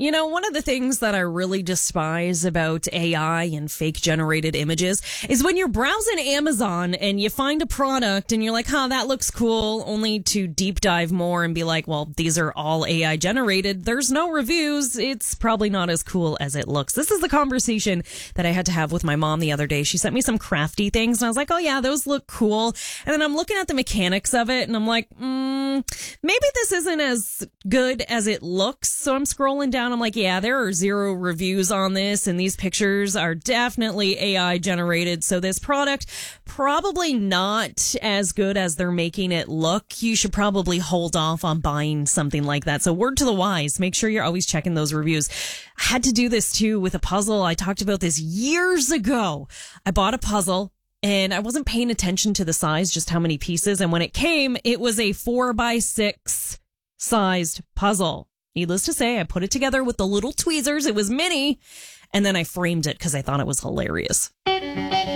One of the things that I really despise about AI and fake generated images is when you're browsing Amazon and you find a product and you're like, that looks cool, only to deep dive more and be like, well, these are all AI generated. There's no reviews. It's probably not as cool as it looks. This is the conversation that I had to have with my mom the other day. She sent me some crafty things and I was like, oh yeah, those look cool. And then I'm looking at the mechanics of it and I'm like, maybe this isn't as good as it looks. So I'm scrolling down. I'm like, yeah, there are 0 reviews on this, and these pictures are definitely AI generated. So this product probably not as good as they're making it look. You should probably hold off on buying something like that. So word to the wise, make sure you're always checking those reviews. I had to do this too with a puzzle. I talked about this years ago. I bought a puzzle. And I wasn't paying attention to the size, just how many pieces. And when it came, it was a 4x6 sized puzzle. Needless to say, I put it together with the little tweezers. It was mini. And then I framed it because I thought it was hilarious.